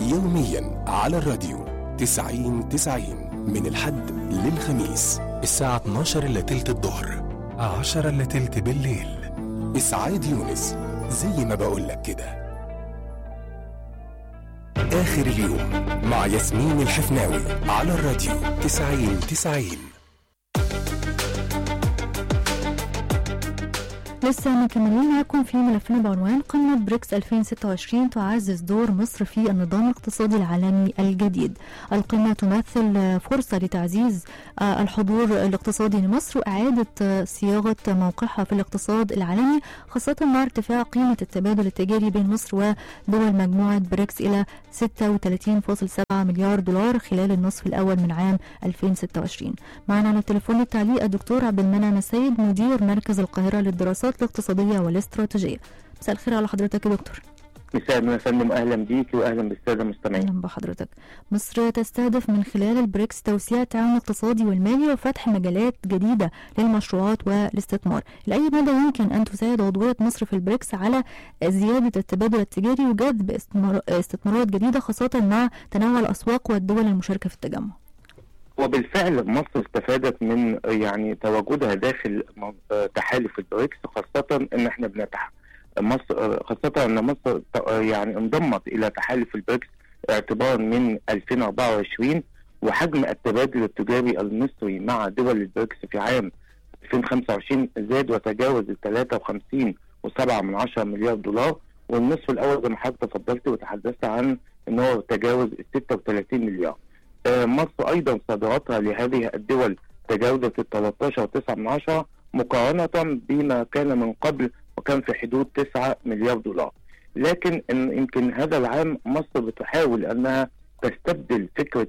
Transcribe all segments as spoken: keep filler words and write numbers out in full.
يوميا على الراديو تسعين تسعين من الحد للخميس الساعة اتناشر إلا تلت الظهر عشرة إلا تلت بالليل. إسعاد يونس زي ما بقولك كده. آخر اليوم مع ياسمين الحفناوي على الراديو تسعين تسعين. لسه مكملين معكم في ملفنا بعنوان قمة بريكس ألفين وستة وعشرين تعزز دور مصر في النظام الاقتصادي العالمي الجديد. القمة تمثل فرصة لتعزيز الحضور الاقتصادي لمصر وإعادة صياغة موقعها في الاقتصاد العالمي، خاصة مع ارتفاع قيمة التبادل التجاري بين مصر ودول مجموعة بريكس إلى ستة وثلاثين فاصلة سبعة مليار دولار خلال النصف الأول من عام ألفين وستة وعشرين. معنا على التليفون التعليق الدكتور عبد المنعم السيد، مدير مركز القاهرة للدراسات الاقتصادية والاستراتيجية. مساء الخير على حضرتك يا دكتور. مساء النور يا فندم، اهلا بيكي واهلا بالساده المستمعين. اهلا بحضرتك. مصر تستهدف من خلال البريكس توسيع التعاون الاقتصادي والمالي وفتح مجالات جديده للمشروعات والاستثمار. لاي مدى يمكن ان تساعد عضويه مصر في البريكس على زياده التبادل التجاري وجذب استثمارات جديده، خاصه مع تنوع الاسواق والدول المشاركه في التجمع؟ وبالفعل مصر استفادت من يعني تواجدها داخل تحالف البريكس، خاصه ان احنا بنتح مصر خاصه ان مصر يعني انضمت الى تحالف البريكس اعتبارا من ألفين وأربعة وعشرين، وحجم التبادل التجاري المصري مع دول البريكس في عام ألفين وخمسة وعشرين زاد وتجاوز ثلاثة وخمسين فاصلة سبعة مليار دولار، والنصف الاول زي ما حضرتك تفضلت وتحدثت عن ان هو تجاوز ستة وثلاثين مليار. مصر ايضا صادراتها لهذه الدول تجاوزت ال ثلاثة عشر فاصلة تسعة مقارنه بما كان من قبل، وكان في حدود تسعة مليار دولار. لكن إن يمكن هذا العام مصر بتحاول انها تستبدل فكره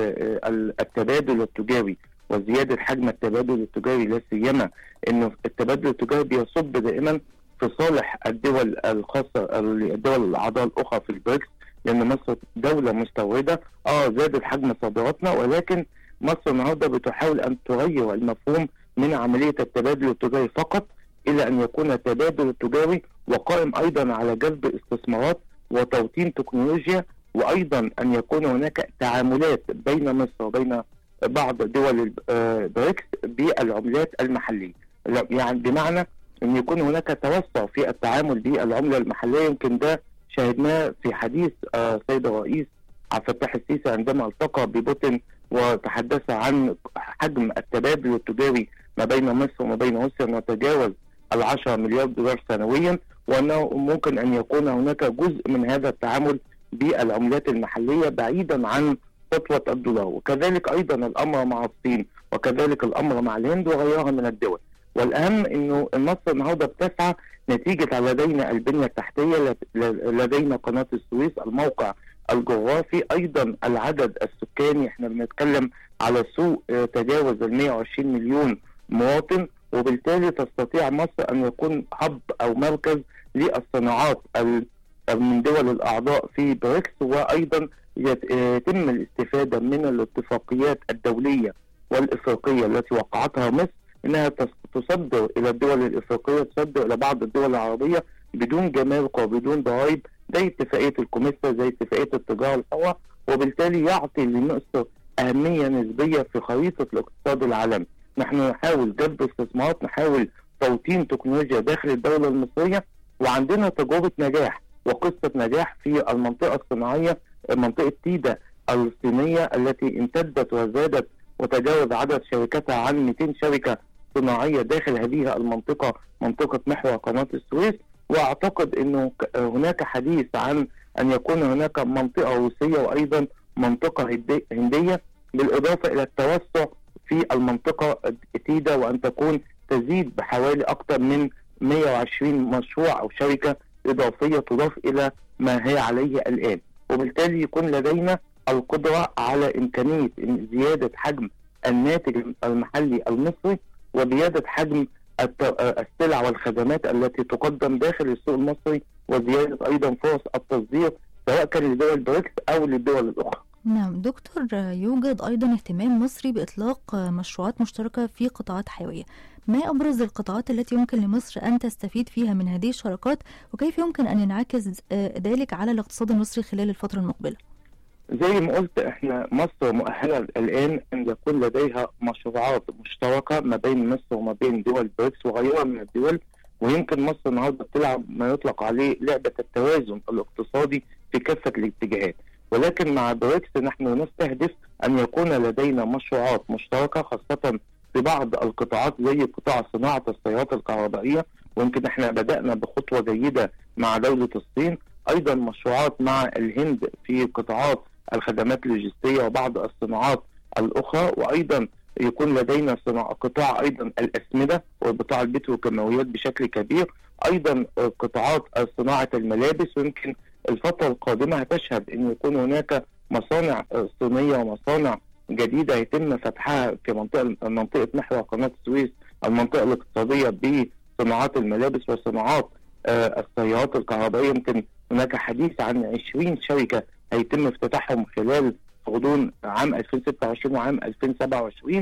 التبادل التجاري وزياده حجم التبادل التجاري، لا سيما انه التبادل التجاري بيصب دائما في صالح الدول الخاصه الدول الاعضاء الاخرى في البريكس، لأن مصر دولة مستوردة اه زادت حجم صادراتنا، ولكن مصر النهارده بتحاول أن تغير المفهوم من عملية التبادل التجاري فقط إلى أن يكون التبادل التجاري وقائم أيضا على جذب استثمارات وتوطين تكنولوجيا، وأيضا أن يكون هناك تعاملات بين مصر وبين بعض دول البريكس بالعملات المحلية، يعني بمعنى أن يكون هناك توسع في التعامل بالعملة المحلية. يمكن ده شاهدناه في حديث آه سيد الرئيس عبد الفتاح السيسي عندما التقى ببوتين وتحدث عن حجم التبادل التجاري ما بين مصر وما بين روسيا وتجاوز العشرة مليار دولار سنويا، وأنه ممكن أن يكون هناك جزء من هذا التعامل بالعملات المحلية بعيدا عن خطوة الدولار. وكذلك أيضا الأمر مع الصين، وكذلك الأمر مع الهند وغيرها من الدول. والأهم أنه مصر النهارده بتسعى نتيجة لدينا البنية التحتية، لدينا قناة السويس، الموقع الجغرافي، أيضا العدد السكاني، احنا بنتكلم على سوق تجاوز ال مئة وعشرين مليون مواطن، وبالتالي تستطيع مصر أن يكون هب أو مركز للصناعات من دول الأعضاء في بريكس، وأيضا يتم الاستفادة من الاتفاقيات الدولية والإفريقية التي وقعتها مصر، انها تصدر الى الدول الافريقيه، تصدر الى بعض الدول العربيه بدون جمارك وبدون ضرائب، زي اتفاقيه الكوميسا، زي اتفاقيه التجاره الحره، وبالتالي يعطي لمصر اهميه نسبيه في خريطه الاقتصاد العالمي. نحن نحاول جذب استثمارات، نحاول توطين تكنولوجيا داخل الدوله المصريه، وعندنا تجربه نجاح وقصه نجاح في المنطقه الصناعيه، منطقه تيدا الصينيه التي امتدت وزادت وتجاوز عدد شركاتها عن مئتين شركة صناعية داخل هذه المنطقة، منطقة محور قناة السويس. وأعتقد أنه هناك حديث عن أن يكون هناك منطقة روسية وأيضا منطقة هندية، بالإضافة إلى التوسع في المنطقة تيدا، وأن تكون تزيد بحوالي أكثر من مئة وعشرين مشروع أو شركة إضافية تضاف إلى ما هي عليه الآن، وبالتالي يكون لدينا القدرة على إمكانية زيادة حجم الناتج المحلي المصري وزيادة حجم السلع والخدمات التي تقدم داخل السوق المصري، وزيادة أيضا فرص التصدير سواء كان لدول بريكس أو للدول الأخرى. نعم دكتور، يوجد أيضا اهتمام مصري بإطلاق مشروعات مشتركة في قطاعات حيوية. ما أبرز القطاعات التي يمكن لمصر أن تستفيد فيها من هذه الشراكات، وكيف يمكن أن ينعكس ذلك على الاقتصاد المصري خلال الفترة المقبلة؟ زي ما قلت احنا مصر مؤهله الان ان يكون لديها مشروعات مشتركه ما بين مصر وما بين دول بريكس وغيرها من الدول، ويمكن مصر النهارده بتلعب ما يطلق عليه لعبه التوازن الاقتصادي في كافه الاتجاهات. ولكن مع بريكس نحن نستهدف ان يكون لدينا مشروعات مشتركه خاصه في بعض القطاعات زي قطاع صناعه السيارات الكهربائيه، ويمكن احنا بدانا بخطوه جيده مع دوله الصين. ايضا مشروعات مع الهند في قطاعات الخدمات اللوجستيه وبعض الصناعات الاخرى، وايضا يكون لدينا صناعة قطاع ايضا الاسمده وقطاع البتروكيماويات بشكل كبير، ايضا قطاعات صناعه الملابس. ويمكن الفتره القادمه هتشهد ان يكون هناك مصانع صينيه ومصانع جديده يتم فتحها في منطقه منطقه محور قناه السويس، المنطقه الاقتصاديه بصناعات الملابس وصناعات آه السيارات الكهربائيه. يمكن هناك حديث عن عشرين شركه هيتم افتتاحهم خلال غضون عام ألفين وستة وعشرين وعام ألفين وسبعة وعشرين،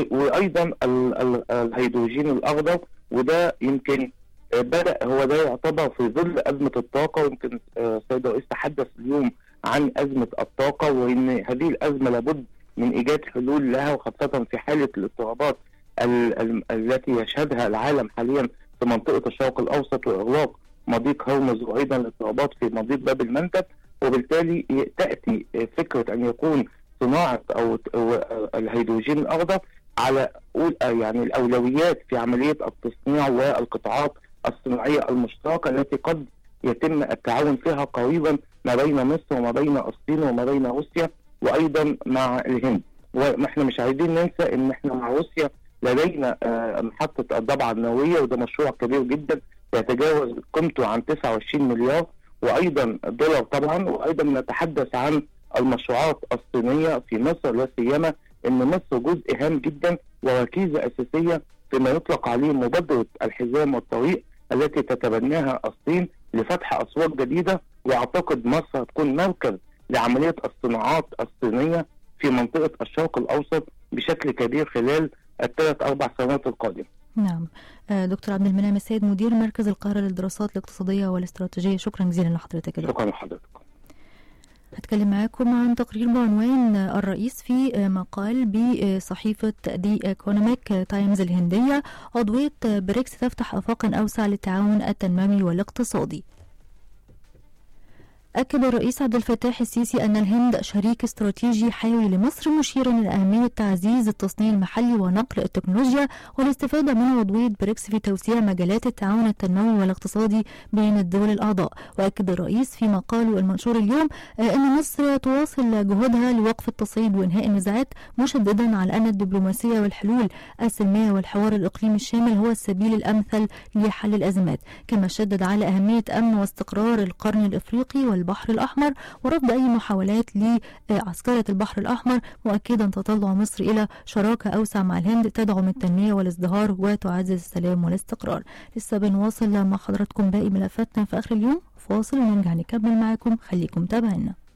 وايضا الهيدروجين الاخضر، وده يمكن بدا هو ده يعتبر في ظل ازمه الطاقه. ويمكن السيد الرئيس تحدث اليوم عن ازمه الطاقه، وان هذه الازمه لابد من ايجاد حلول لها، وخاصه في حاله الاضطرابات ال- ال- التي يشهدها العالم حاليا في منطقه الشرق الاوسط واغلاق مضيق هرمز، وايضا الاضطرابات في مضيق باب المندب. وبالتالي تاتي فكره ان يكون صناعه او الهيدروجين الاخضر على يعني الاولويات في عمليه التصنيع والقطاعات الصناعيه المشتركه التي قد يتم التعاون فيها قريبا ما بين مصر وما بين الصين وما بين روسيا وايضا مع الهند. واحنا مش عايزين ننسى ان احنا مع روسيا لدينا محطه الضبعه النوويه، وده مشروع كبير جدا يتجاوز قيمته عن تسعة وعشرين مليار وايضا دولار طبعا. وايضا نتحدث عن المشروعات الصينيه في مصر، لا سيما ان مصر جزء هام جدا وركيزه اساسيه فيما يطلق عليه مبادره الحزام والطريق التي تتبناها الصين لفتح اسواق جديده. واعتقد مصر هتكون مركز لعمليه الصناعات الصينيه في منطقه الشرق الاوسط بشكل كبير خلال الثلاث اربع سنوات القادمه. نعم. دكتور عبد المنعم السيد، مدير مركز القاهرة للدراسات الاقتصادية والاستراتيجية، شكرا جزيلا لحضرتك. شكرا لحضرتك. هتكلم معاكم عن تقرير بعنوان الرئيس في مقال بصحيفة دي ايكونوميك تايمز الهندية: عضوية بريكس تفتح آفاقا أوسع للتعاون التنموي والاقتصادي. أكد الرئيس عبد الفتاح السيسي أن الهند شريك استراتيجي حيوي لمصر، مشيرا إلى أهمية تعزيز التصنيع المحلي ونقل التكنولوجيا والاستفادة من عضوية بريكس في توسيع مجالات التعاون التنموي والاقتصادي بين الدول الأعضاء. وأكد الرئيس في مقاله المنشور اليوم أن مصر تواصل جهودها لوقف التصعيد وإنهاء النزاعات، مشددا على أن الدبلوماسية والحلول السلمية والحوار الإقليمي الشامل هو السبيل الأمثل لحل الأزمات. كما شدد على أهمية أمن واستقرار القرن الإفريقي البحر الأحمر ورفض أي محاولات لعسكرة البحر الأحمر، مؤكدا تطلع مصر إلى شراكة أوسع مع الهند تدعم التنمية والازدهار وتعزز السلام والاستقرار. لسه بنواصل مع حضراتكم باقي ملفاتنا في آخر اليوم، فاصل ونرجع نكمل معاكم، خليكم تابعينا.